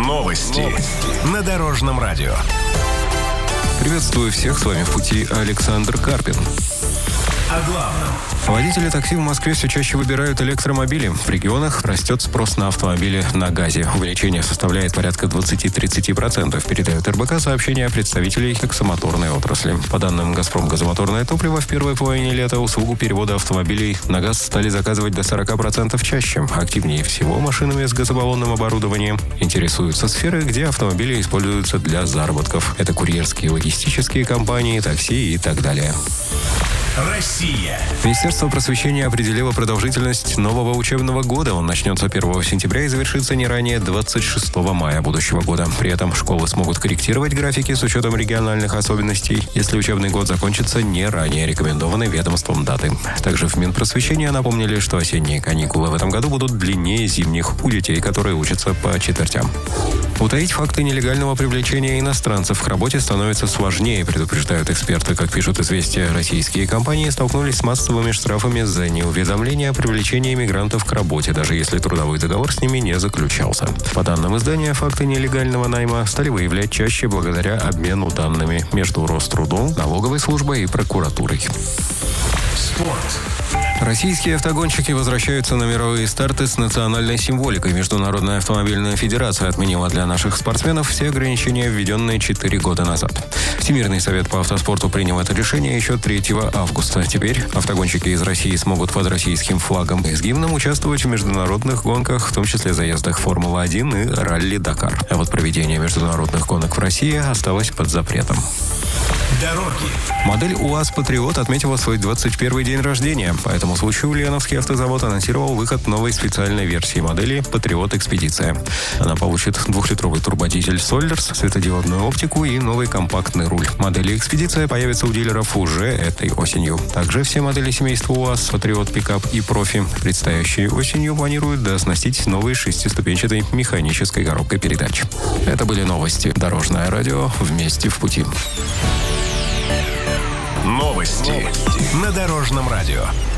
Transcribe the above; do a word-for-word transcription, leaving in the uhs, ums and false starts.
Новости. Новости. На Дорожном радио. Приветствую всех, с вами в пути Александр Карпин. О главном. Водители такси в Москве все чаще выбирают электромобили. В регионах растет спрос на автомобили на газе. Увеличение составляет порядка двадцать-тридцать процентов, передает эр бэ ка сообщение представителей таксомоторной отрасли. По данным «Газпром» газомоторное топливо, в первой половине лета услугу перевода автомобилей на газ стали заказывать до сорок процентов чаще. Активнее всего машинами с газобаллонным оборудованием интересуются сферы, где автомобили используются для заработков. Это курьерские, логистические компании, такси и так далее. Россия. Министерство просвещения определило продолжительность нового учебного года. Он начнется первого сентября и завершится не ранее двадцать шестого мая будущего года. При этом школы смогут корректировать графики с учетом региональных особенностей, если учебный год закончится не ранее рекомендованной ведомством даты. Также в Минпросвещения напомнили, что осенние каникулы в этом году будут длиннее зимних у детей, которые учатся по четвертям. Утаить факты нелегального привлечения иностранцев к работе становится сложнее, предупреждают эксперты. Как пишут «Известия», российские компании столкнулись с массовыми штрафами за неуведомление о привлечении мигрантов к работе, даже если трудовой договор с ними не заключался. По данным издания, факты нелегального найма стали выявлять чаще благодаря обмену данными между Рострудом, налоговой службой и прокуратурой. Спорт. Российские автогонщики возвращаются на мировые старты с национальной символикой. Международная автомобильная федерация отменила для наших спортсменов все ограничения, введенные четыре года назад. Всемирный совет по автоспорту принял это решение еще третьего августа. Теперь автогонщики из России смогут под российским флагом и с гимном участвовать в международных гонках, в том числе заездах Формулы один и ралли-Дакар. А вот проведение международных гонок в России осталось под запретом. Дороги. Модель УАЗ «Патриот» отметила свой двадцать первый день рождения. По этому случаю Ульяновский автозавод анонсировал выход новой специальной версии модели «Патриот Экспедиция». Она получит двухлитровый турбодизель «Соллерс», светодиодную оптику и новый компактный руль. Модели «Экспедиция» появятся у дилеров уже этой осенью. Также все модели семейства УАЗ «Патриот Пикап» и «Профи», предстоящей осенью, планируют дооснастить новой шестиступенчатой механической коробкой передач. Это были новости. Дорожное радио. Вместе в пути. Новости. Новости. На Дорожном радио.